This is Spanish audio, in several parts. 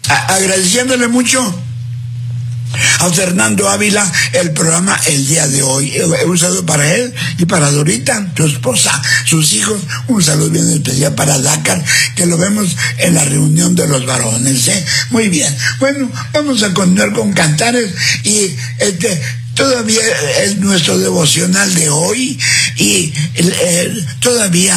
agradeciéndole mucho a Fernando Ávila el programa el día de hoy. Un saludo para él y para Dorita, su esposa, sus hijos. Un saludo bien especial para Dakar, que lo vemos en la reunión de los varones, ¿eh? Muy bien. Bueno, vamos a continuar con cantares y todavía es nuestro devocional de hoy y todavía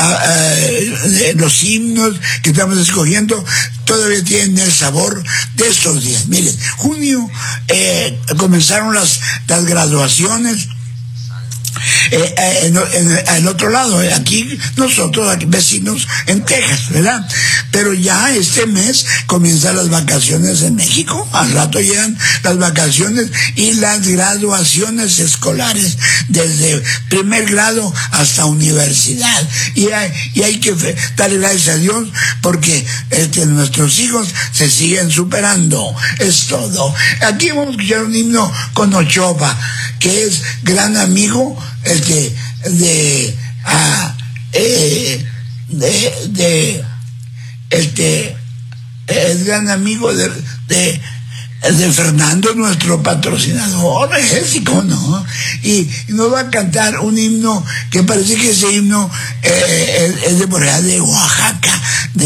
los himnos que estamos escogiendo todavía tienen el sabor de estos días. Miren, junio comenzaron las graduaciones. En otro lado, aquí nosotros, aquí vecinos en Texas, ¿verdad? Pero ya este mes comienzan las vacaciones en México, al rato llegan las vacaciones y las graduaciones escolares, desde primer grado hasta universidad, y hay que darle gracias a Dios porque nuestros hijos se siguen superando, es todo. Aquí vamos a escuchar un himno con Ochoa, que es gran amigo es gran amigo de Fernando, nuestro patrocinador, sí, cómo no, y nos va a cantar un himno que parece que ese himno es de por allá de Oaxaca,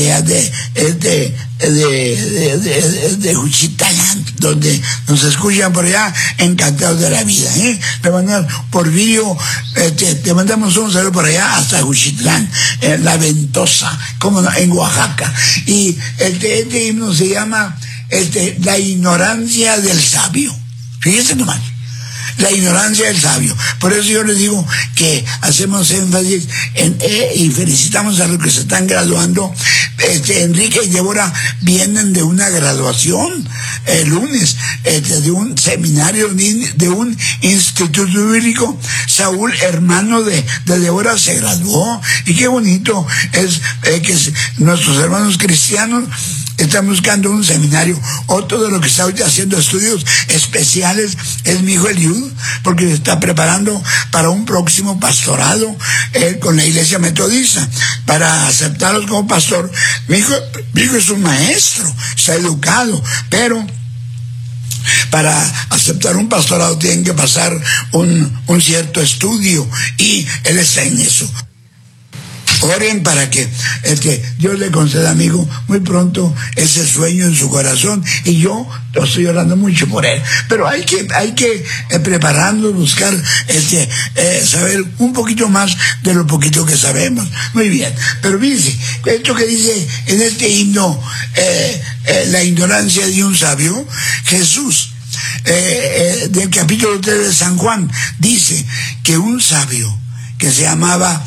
de Juchitán, donde nos escuchan por allá, encantados de la vida, le mandamos por vídeo, te mandamos un saludo por allá hasta Juchitlán, La Ventosa, como no, en Oaxaca, y este himno se llama la ignorancia del sabio. Fíjense nomás, la ignorancia del sabio. Por eso yo les digo que hacemos énfasis y felicitamos a los que se están graduando. Enrique y Débora vienen de una graduación el lunes, de un seminario, de un instituto bíblico. Saúl, hermano de Débora, se graduó, y qué bonito es que nuestros hermanos cristianos están buscando un seminario. Otro de lo que está ahorita haciendo estudios especiales es mi hijo Eliud, porque se está preparando para un próximo pastorado con la iglesia metodista, para aceptarlos como pastor. Mi hijo es un maestro, está educado, pero para aceptar un pastorado tienen que pasar un cierto estudio, y él está en eso. Oren para que Dios le conceda, amigo, muy pronto ese sueño en su corazón, y yo lo estoy orando mucho por él. Pero hay que prepararnos, buscar saber un poquito más de lo poquito que sabemos. Muy bien, pero fíjense, esto que dice en este himno, la ignorancia de un sabio, Jesús, del capítulo 3 de San Juan, dice que un sabio que se llamaba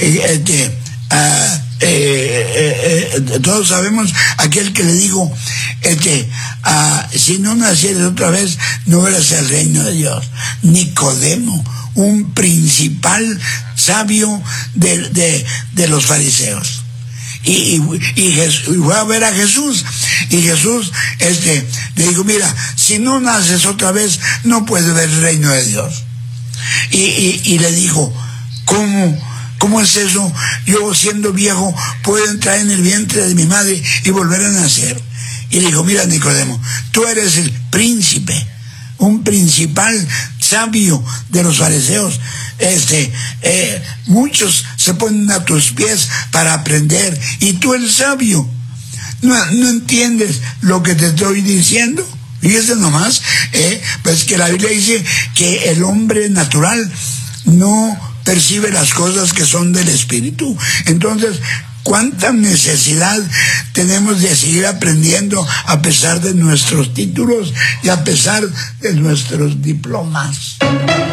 todos sabemos, aquel que le dijo si no nacieres otra vez no verás el reino de Dios. Nicodemo, un principal sabio de los fariseos, y fue a ver a Jesús, y Jesús le dijo: mira, si no naces otra vez no puedes ver el reino de Dios. Y le dijo: ¿Cómo es eso? Yo, siendo viejo, puedo entrar en el vientre de mi madre y volver a nacer. Y le dijo: mira, Nicodemo, tú eres el príncipe, un principal sabio de los fariseos. Muchos se ponen a tus pies para aprender, y tú eres sabio. ¿No entiendes lo que te estoy diciendo? Fíjese nomás, pues que la Biblia dice que el hombre natural no percibe las cosas que son del espíritu. Entonces, ¿cuánta necesidad tenemos de seguir aprendiendo a pesar de nuestros títulos y a pesar de nuestros diplomas?